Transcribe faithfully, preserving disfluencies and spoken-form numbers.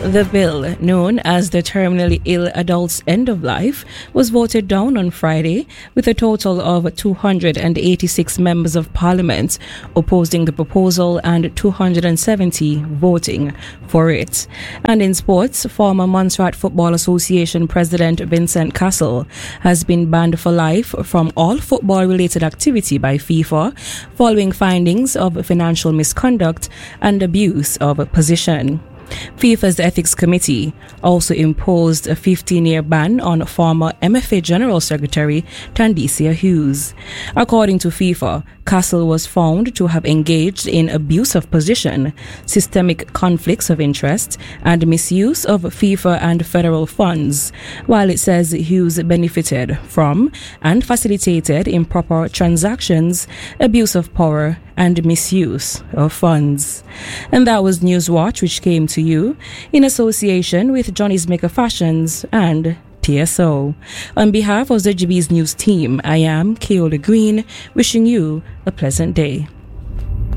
The bill, known as the Terminally Ill Adults End of Life, was voted down on Friday with a total of two hundred eighty-six members of Parliament opposing the proposal and two hundred seventy voting for it. And in sports, former Montserrat Football Association President Vincent Castle has been banned for life from all football-related activity by FIFA following findings of financial misconduct and abuse of position. FIFA's Ethics Committee also imposed a fifteen-year ban on former M F A General Secretary Tandisia Hughes. According to FIFA, Castle was found to have engaged in abuse of position, systemic conflicts of interest, and misuse of FIFA and federal funds, while it says Hughes benefited from and facilitated improper transactions, abuse of power, and misuse of funds. And that was Newswatch, which came to you in association with Johnny's Maker Fashions and T S O. On behalf of Z G B's news team, I am Keola Green, wishing you a pleasant day.